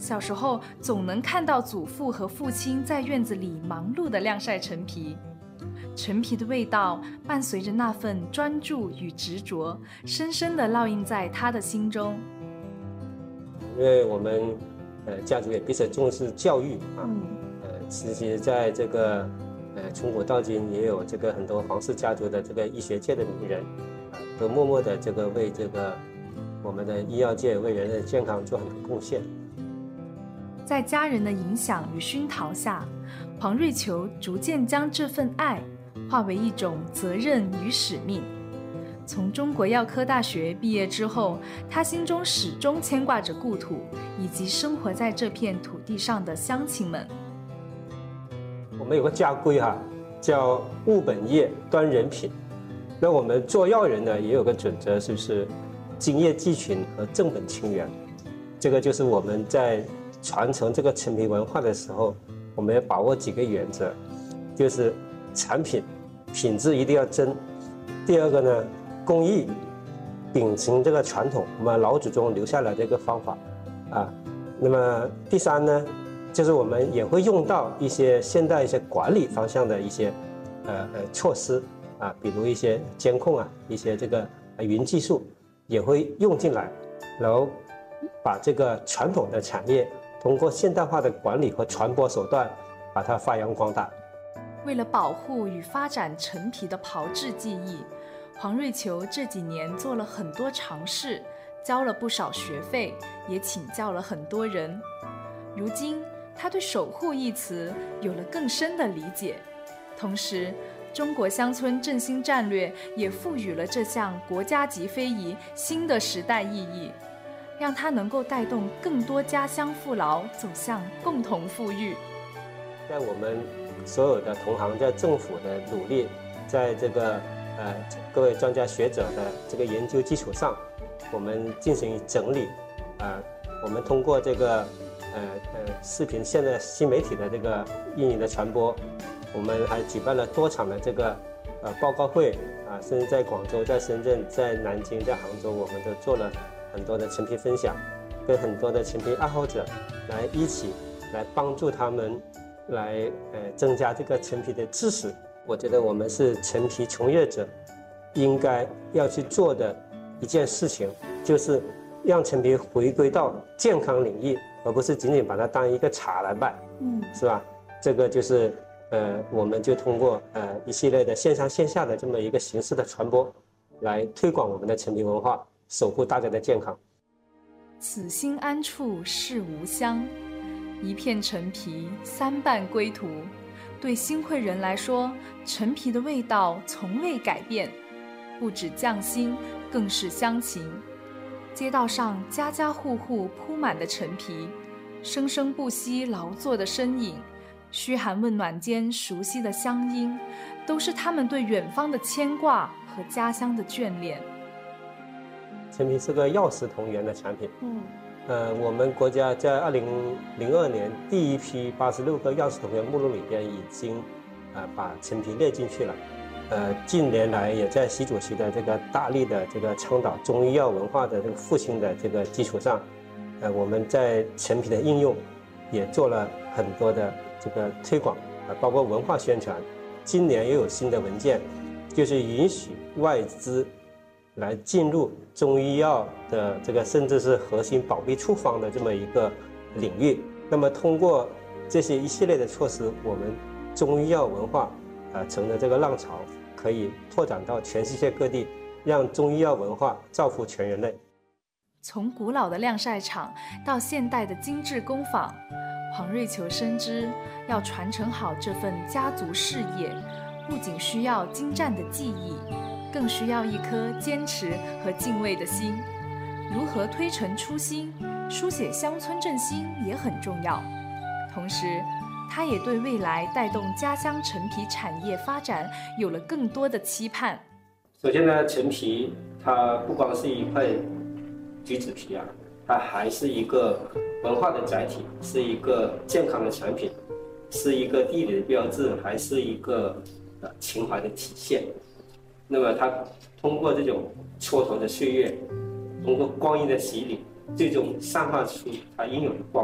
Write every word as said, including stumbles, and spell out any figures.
小时候总能看到祖父和父亲在院子里忙碌地晾晒陈皮，陈皮的味道伴随着那份专注与执着，深深地烙印在他的心中。 因为我们呃家族也比较重视教育啊， 嗯、 呃，其实在这个呃从古到今也有这个很多皇室家族的这个医学界的名人啊、呃，都默默的这个为这个我们的医药界为人类健康做很多贡献。 在家人的影响与熏陶下，黄瑞求逐渐将这份爱化为一种责任与使命。从中国药科大学毕业之后，他心中始终牵挂着故土以及生活在这片土地上的乡亲们。 我们有个家规哈、啊，叫务本业端人品。那我们做药人呢，也有个准则，就是精业继群和正本清源。这个就是我们在传承这个陈皮文化的时候，我们要把握几个原则，就是产品品质一定要真。第二个呢，工艺秉承这个传统，我们老祖宗留下来的一个方法啊。那么第三呢，就是我们也会用到一些现代一些管理方向的一些呃呃措施啊，比如一些监控啊，一些这个云技术也会用进来，然后把这个传统的产业通过现代化的管理和传播手段把它发扬光大。 为了保护与发展陈皮的炮制技艺，黄瑞求这几年做了很多尝试，交了不少学费，也请教了很多人。如今他对守护一词有了更深的理解，同时中国乡村振兴战略也赋予了这项国家级非遗新的时代意义，让它能够带动更多家乡父老走向共同富裕。 在我们所有的同行，在政府的努力，在这个呃各位专家学者的这个研究基础上，我们进行整理，啊、呃，我们通过这个呃呃视频现在新媒体的这个运营的传播，我们还举办了多场的这个呃报告会啊、呃，甚至在广州、在深圳、在南京、在杭州，我们都做了很多的陈皮分享，跟很多的陈皮爱好者来一起来帮助他们来呃增加这个陈皮的知识。我觉得我们是陈皮从业者应该要去做的一件事情，就是让陈皮回归到健康领域，而不是仅仅把它当一个茶来卖，嗯，是吧？这个就是呃，我们就通过呃一系列的线上线下的这么一个形式的传播，来推广我们的陈皮文化，守护大家的健康。 此心安处是吾乡，一片陈皮三瓣归途。对新会人来说，陈皮的味道从未改变，不止匠心，更是乡情。街道上家家户户铺满的陈皮，生生不息劳作的身影，嘘寒问暖间熟悉的乡音，都是他们对远方的牵挂和家乡的眷恋。 陈皮是个药食同源的产品， 嗯， 呃，我们国家在二零零二年第一批八十六个药食同源目录里边已经，呃，把陈皮列进去了。呃，近年来也在习主席的这个大力的这个倡导中医药文化的这个复兴的这个基础上，呃，我们在陈皮的应用也做了很多的这个推广，呃，包括文化宣传。今年又有新的文件，就是允许外资来进入中医药的这个甚至是核心保密处方的这么一个领域。那么通过这些一系列的措施，我们中医药文化呃乘着这个浪潮，可以拓展到全世界各地，让中医药文化造福全人类。 从古老的晾晒场到现代的精致工坊，黄瑞求深知要传承好这份家族事业，不仅需要精湛的技艺，更需要一颗坚持和敬畏的心。如何推陈出新，书写乡村振兴也很重要。同时，他也对未来带动家乡陈皮产业发展有了更多的期盼。 首先呢，陈皮它不光是一块橘子皮啊，它还是一个文化的载体，是一个健康的产品，是一个地理的标志，还是一个呃情怀的体现。那么它通过这种蹉跎的岁月，通过光阴的洗礼，最终散发出它应有的光。